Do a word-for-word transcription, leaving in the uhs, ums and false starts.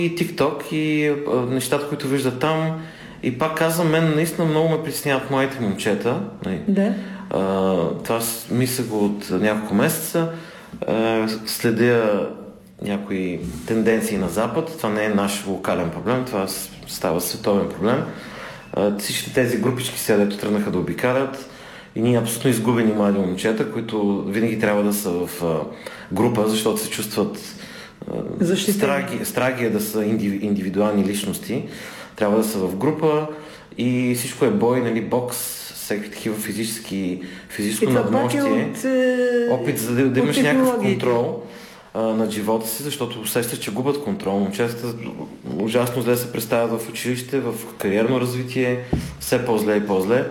и TikTok и а, нещата, които виждат там. И пак казвам, мен наистина много ме притесняват моите момчета. Да. А, това мисля го от няколко месеца. А, следя някои тенденции на Запад. Това не е наш локален проблем, това става световен проблем. А, всички тези групички сега, дето тръгнаха да обикалят, и ние абсолютно изгубени млади момчета, които винаги трябва да са в а, група, защото се чувстват а, страги, страги е да са индиви, индивидуални личности. Трябва да са в група и всичко е бой, нали, бокс, всеки такива физически, физическо надмощие. От, е... Опит за да, да имаш някакъв контрол а, над живота си, защото усещаш, че губят контрол. Момчетата ужасно зле се представят в училище, в кариерно развитие, все по-зле и по-зле.